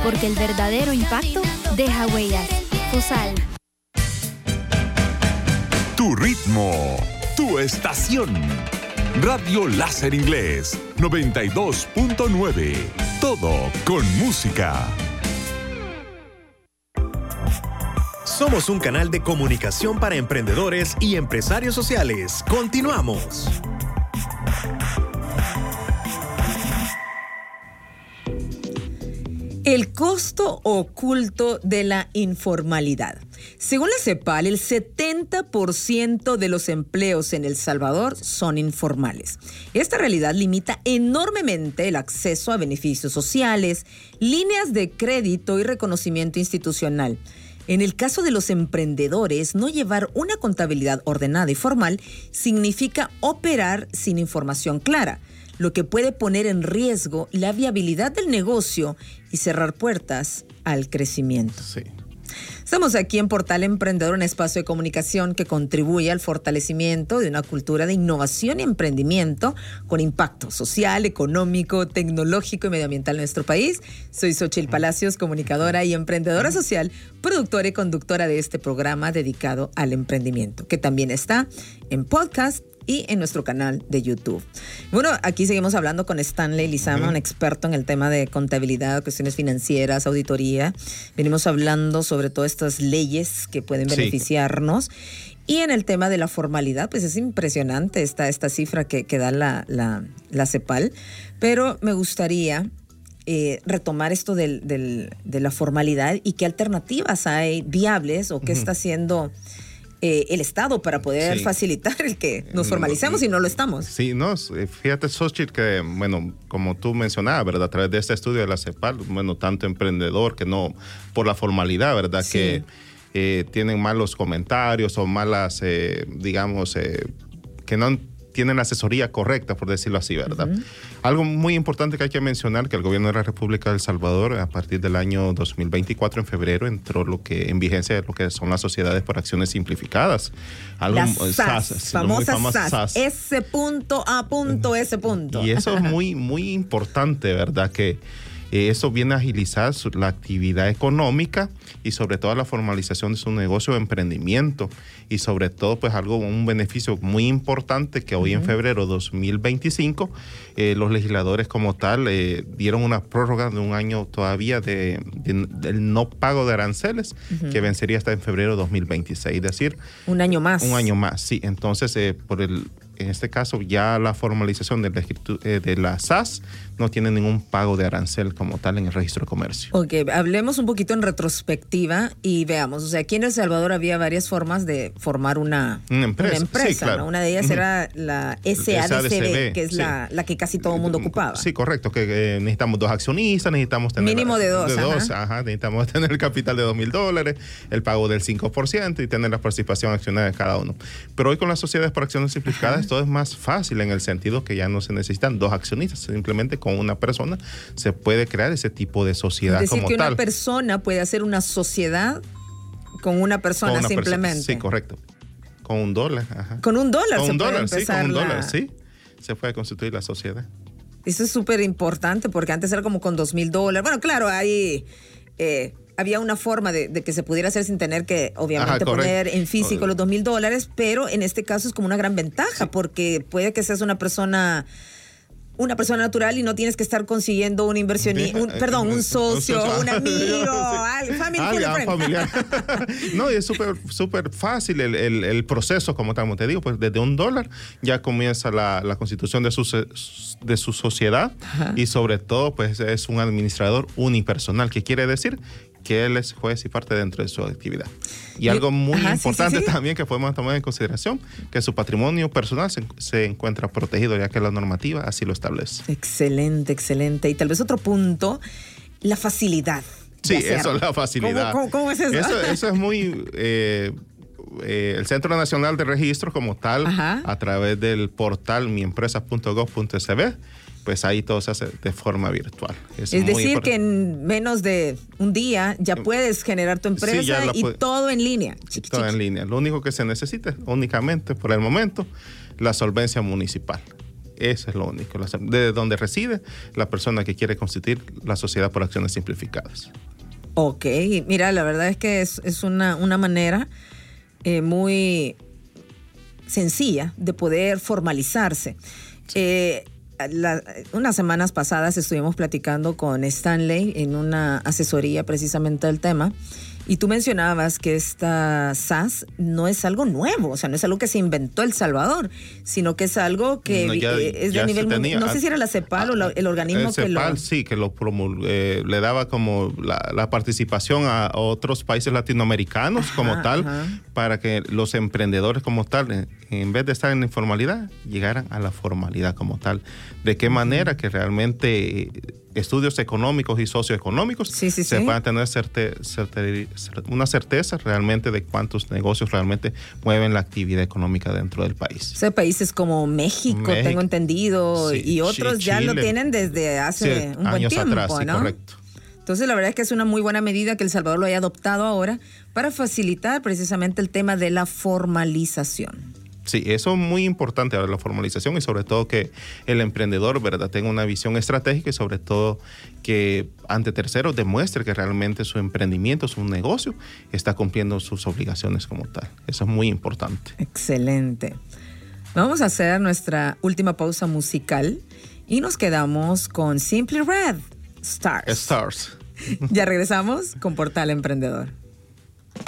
porque el verdadero impacto deja huellas. FUSAL. Tu ritmo, tu estación. Radio Láser Inglés 92.9. Todo con música. Somos un canal de comunicación para emprendedores y empresarios sociales. Continuamos. El costo oculto de la informalidad. Según la CEPAL, el 70% de los empleos en El Salvador son informales. Esta realidad limita enormemente el acceso a beneficios sociales, líneas de crédito y reconocimiento institucional. En el caso de los emprendedores, no llevar una contabilidad ordenada y formal significa operar sin información clara, lo que puede poner en riesgo la viabilidad del negocio y cerrar puertas al crecimiento. Sí. Estamos aquí en Portal Emprendedor, un espacio de comunicación que contribuye al fortalecimiento de una cultura de innovación y emprendimiento con impacto social, económico, tecnológico y medioambiental en nuestro país. Soy Xochitl Palacios, comunicadora y emprendedora social, productora y conductora de este programa dedicado al emprendimiento, que también está en podcast y en nuestro canal de YouTube. Bueno, aquí seguimos hablando con Stanley Lizama, un experto en el tema de contabilidad, cuestiones financieras, auditoría. Venimos hablando sobre todas estas leyes que pueden beneficiarnos. Y en el tema de la formalidad, pues es impresionante esta cifra que da la CEPAL. Pero me gustaría retomar esto de la formalidad y qué alternativas hay viables o qué está haciendo el Estado para poder facilitar el que nos formalicemos y no lo estamos. Sí, no, fíjate, Xochitl, que, bueno, como tú mencionabas, ¿verdad? A través de este estudio de la CEPAL, bueno, tanto emprendedor que no por la formalidad, ¿verdad? Sí. Que tienen malos comentarios o malas, digamos, que no tienen la asesoría correcta, por decirlo así, ¿verdad? Algo muy importante que hay que mencionar, que el gobierno de la República de El Salvador, a partir del año 2024, en febrero, entró en vigencia lo que son las sociedades por acciones simplificadas. Las SAS, famosas SAS. S. A. S. Y eso es muy, muy importante, ¿verdad? Que eso viene a agilizar la actividad económica y sobre todo la formalización de su negocio o emprendimiento, y sobre todo pues un beneficio muy importante que hoy en febrero 2025 los legisladores como tal dieron una prórroga de un año todavía del no pago de aranceles que vencería hasta en febrero 2026, es decir, un año más, sí. Entonces en este caso ya la formalización de la SAS no tiene ningún pago de arancel como tal en el registro de comercio. Ok, hablemos un poquito en retrospectiva y veamos, o sea, aquí en El Salvador había varias formas de formar una empresa, sí, claro. ¿No? Una de ellas era la SADCB, que es la que casi todo el mundo ocupaba. Sí, correcto, que necesitamos 2 accionistas, necesitamos tener... Mínimo de 2. Necesitamos tener el capital de $2,000, el pago del 5% y tener la participación accionaria de cada uno. Pero hoy con las sociedades por acciones simplificadas todo es más fácil en el sentido que ya no se necesitan 2 accionistas, simplemente con una persona se puede crear ese tipo de sociedad como tal. Es decir, que una persona puede hacer una sociedad con una persona simplemente. Sí, correcto. Con $1. Ajá. Con $1 con se $1, puede empezar. Sí, con $1, sí. Se puede constituir la sociedad. Eso es súper importante porque antes era como con $2,000. Bueno, claro, ahí había una forma de que se pudiera hacer sin tener que, obviamente, poner en físico los $2,000, pero en este caso es como una gran ventaja porque puede que seas una persona natural y no tienes que estar consiguiendo un inversionista, un socio, un amigo, familiar. No, y es súper fácil el proceso, como te digo, pues desde $1 ya comienza la constitución de su sociedad. Y sobre todo, pues es un administrador unipersonal, que quiere decir que él es juez y parte dentro de su actividad. Y algo muy importante también que podemos tomar en consideración, que su patrimonio personal se encuentra protegido, ya que la normativa así lo establece. Excelente, excelente. Y tal vez otro punto, la facilidad. Sí, eso es la facilidad. ¿Cómo es eso? Eso es muy... el Centro Nacional de Registro como tal, a través del portal miempresa.gov.sb, pues ahí todo se hace de forma virtual. Es decir, que en menos de un día ya puedes generar tu empresa todo en línea. Todo en línea. Lo único que se necesita, únicamente por el momento, la solvencia municipal. Eso es lo único. De donde reside la persona que quiere constituir la sociedad por acciones simplificadas. Ok, mira, la verdad es que es una manera muy sencilla de poder formalizarse. Unas semanas pasadas estuvimos platicando con Stanley en una asesoría precisamente del tema, y tú mencionabas que esta SAS no es algo nuevo, o sea, no es algo que se inventó El Salvador, sino que es algo que es de nivel mundial. No sé si era la CEPAL o el organismo que lo... CEPAL sí, que lo le daba como la participación a otros países latinoamericanos como tal, para que los emprendedores como tal, en vez de estar en la informalidad, llegaran a la formalidad como tal. ¿De qué manera que realmente estudios económicos y socioeconómicos se puedan tener una certeza realmente de cuántos negocios realmente mueven la actividad económica dentro del país? O sea, países como México, tengo entendido, sí, y otros ya Chile, lo tienen desde hace un buen tiempo, atrás, sí, ¿no? Correcto. Entonces, la verdad es que es una muy buena medida que El Salvador lo haya adoptado ahora para facilitar precisamente el tema de la formalización. Sí, eso es muy importante, la formalización, y sobre todo que el emprendedor, ¿verdad?, tenga una visión estratégica, y sobre todo que ante terceros demuestre que realmente su emprendimiento, su negocio, está cumpliendo sus obligaciones como tal. Eso es muy importante. Excelente. Vamos a hacer nuestra última pausa musical y nos quedamos con Simply Red, Stars. Stars. Ya regresamos con Portal Emprendedor.